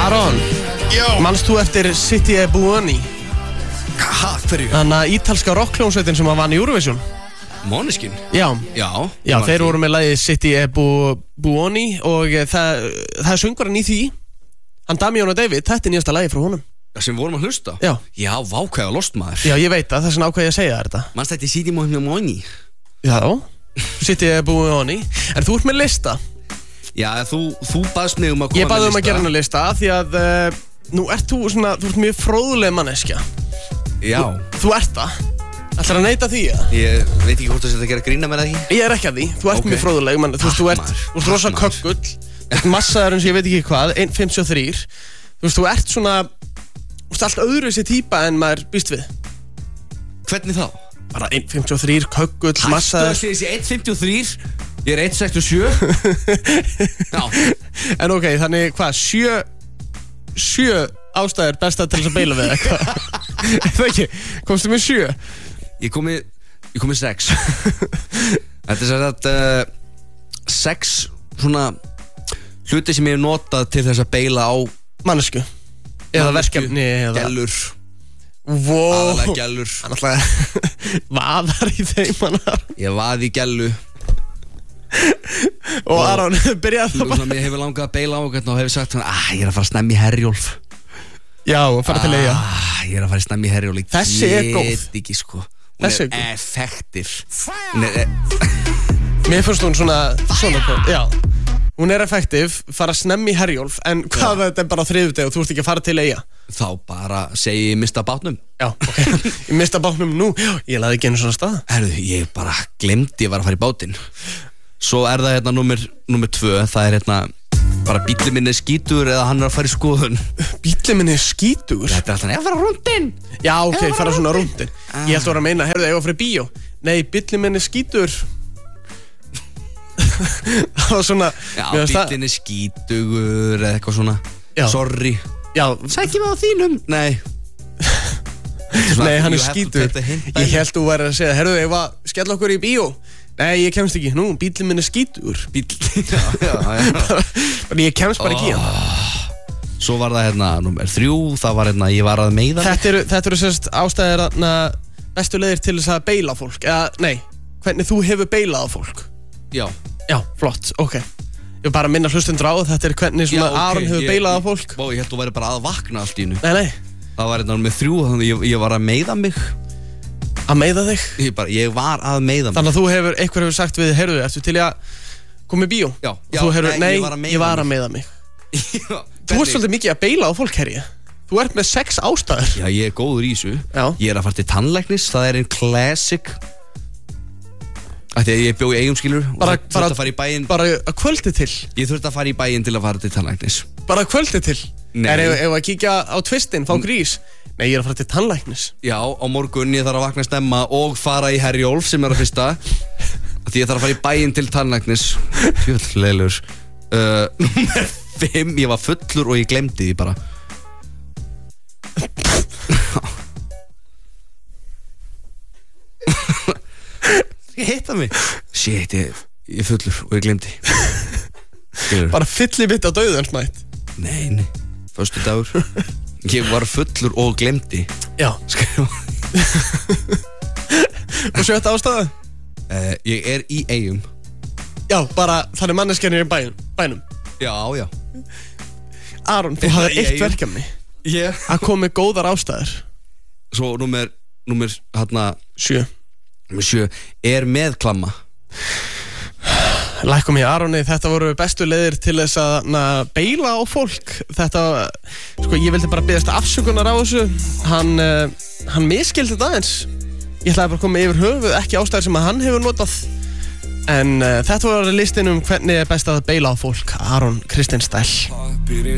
Aron, manst þú eftir City e Buoni? Hverju? Þannig að ítalska rockkljónsveitin sem vann í Eurovision. Måneskin? Já, þeir voru með lagið City e Buoni og það er söngvarinn í því. Hann Damiano David, þetta er nýjasta lagið frá honum. Það sem við vorum að hlusta? Já. Já, vákvæða lost maður. Já, ég veit það, þess vegna ákvað ég að segja þetta. Manst þetta City e Buoni? Já, City e Buoni. En þú ert með lista. Já, þú baðst mig um að koma með lista. Ég baði að gera hennar lista því að nú ert þú ert mjög fróðuleg manneskja. Já. Þú ert það. Ætlar að neita því, ja? Ég veit ekki hvort það sé að gera grína með það ekki. Ég er ekki að því. Þú ert mjög fróðuleg, menn. Þú ert rosa köggull. Massaður eins og ég veit ekki hvað, 1.53. Þú ert svona, þú ert allt öðruvísi típa en maður býst við. Hvernig þá? Bara 1.53, köggull, massaður. Hættu að segja 1.53, ég er 1.67. Já. En ok, þannig hvað, 7 ástæður besta til þess að beila við eitthvað. Það ekki, komstu með 7? Ég kom með 6. Þetta er sér að 6 svona hluti sem ég hef notað til þess að beila á mannesku eða verkefni eða gellur. Aðalega gellur. Hann alltaf vaðar í þeim hannar. Ég vaði í gellu. Og Aron, byrjaði það bara. Ég hefur langað að beila á og hefur sagt hann, ég er að fara að snemma í Herjólf. Já, og fara til Eyja. Ég er að fara að snemma í Herjólf. Þessi er góð. Ég get ekki sko. Þessi er góð. Effektiv. Mér finnst hún svona góð. Já. Hún er effektiv, fara snemma í Herjólf, en hvað þetta er bara á þriðjudegi og þú ert ekki að fara til Eyja? Þá bara segi ég mista bátnum. Já, ok. Ég mista bátnum nú. Ég laði ekki einu svona stað. Herðu, ég bara glemdi ég var að fara í bátinn. Svo er það hérna númer 2. Það er hérna bara bíllinn minn er skítur eða hann er að fara í skoðun. Bíllinn minn er skítur? Þetta er alltaf, ég að fara rúndinn. Já, ok, fara svona rúndinn. Ég held að vera að meina, herðu, ég var að fara í bíó. Nei, bíllinn minn er skítur. Það var svona. Já, bíllinn er skítugur eða eitthvað svona. Já. Sorry. Já. Sækjum við á þínum. Nei. Nei, hann er skítur. Ég held þú væri að segja, herðu, ég var að skella okkur í bíó. Nei, ég kemst ekki. Nú, bíllinn minn er skítur. Já. Ég kemst bara ekki í hann. Svo var það hérna númer 3. Það var hérna, ég var að meiða mig. Þetta eru sérst ástæðir bestu leiðir til þess að beila fólk. Eða, nei, hvernig þú hefur beilað á fólk. Já. Já, flott, ok. Ég vil bara minna hlustundur á þetta hvernig svona Aron hefur beilað á fólk. Ég held þú væri bara að vakna allt í hennu. Nei. Það var hérna númer 3, þannig ég var að meiða mig. Að meiða þig? Ég var að meiða mig. Þannig að einhver hefur sagt við, heyrðu, ertu til að koma í bíó? Já. Nei, ég var að meiða mig. Þú ert svolítið mikið að beila á fólk, herri. Þú ert með 6 ástæður. Já, ég er góður í þessu. Já. Ég er að fara til tannlæknis, það er einn classic. Því að ég bjó í Eyjum, skilur. Bara að fara í bæinn. Bara að kvöldi til. Ég þurfti að fara í bæinn til að fara til tannlæknis. Bara að kvöldi til? Nei. Ef að kíkja á tvistinn, fá grís. Nei, ég er að fara til tannlæknis. Já, á morgun ég þarf að vakna snemma og fara í Herjólf sem er að fyrsta. Því ég þarf að fara í bæinn til tannlæknis. Tjöldleilur. Númer 5, ég var fullur og ég glemdi því bara. Ég hitta mig. Shit, ég er fullur og ég glemdi. Bara fylli mitt á dauðansmætt. Nei, föstu dagur. Ég var fullur og glemdi. Já. Og 7. ástæða? Ég er í Eyjum. Já, bara þannig manneskjarnir í bænum. Já. Aron, þú hafði eitt verkefni. Að koma með góðar ástæður. Svo númer hérna 7. Númer 7 er með klamma. Lækkum ég Aroni, þetta voru bestu leiðir til þess að beila á fólk. Þetta, sko, ég vildi bara biðast afsökunar á þessu. Hann miskildi þetta aðeins. Ég ætlaði bara að koma yfir höfuð, ekki ástæður sem að hann hefur notað. En þetta var listin hvernig er best að beila á fólk. Aron Kristinn Stæll.